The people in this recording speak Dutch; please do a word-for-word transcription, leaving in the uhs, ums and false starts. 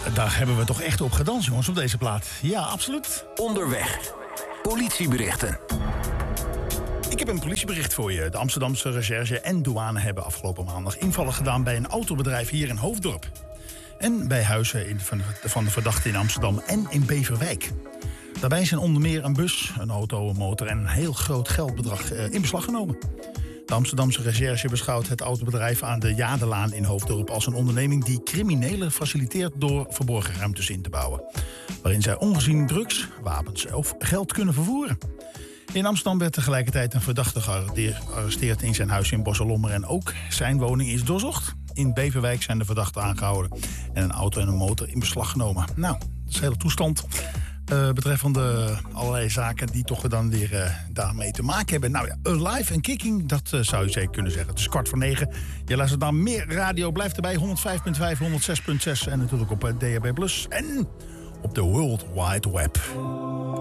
Daar hebben we toch echt op gedanst, jongens, op deze plaat. Ja, absoluut. Onderweg. Politieberichten. Ik heb een politiebericht voor je. De Amsterdamse recherche en douane hebben afgelopen maandag invallen gedaan bij een autobedrijf hier in Hoofddorp. En bij huizen in, van, van de verdachte in Amsterdam en in Beverwijk. Daarbij zijn onder meer een bus, een auto, een motor en een heel groot geldbedrag eh, in beslag genomen. De Amsterdamse recherche beschouwt het autobedrijf aan de Jadelaan in Hoofddorp als een onderneming die criminelen faciliteert door verborgen ruimtes in te bouwen, waarin zij ongezien drugs, wapens of geld kunnen vervoeren. In Amsterdam werd tegelijkertijd een verdachte gearresteerd in zijn huis in Bosselommer en ook zijn woning is doorzocht. In Beverwijk zijn de verdachten aangehouden en een auto en een motor in beslag genomen. Nou, dat is de hele toestand. Uh, betreffende allerlei zaken die toch dan weer uh, daarmee te maken hebben. Nou ja, alive en kicking, dat uh, zou je zeker kunnen zeggen. Het is kwart voor negen. Je luistert naar meer radio. Blijf erbij, honderdvijf komma vijf, honderdzes komma zes en natuurlijk op uh, D H B plus en op de World Wide Web.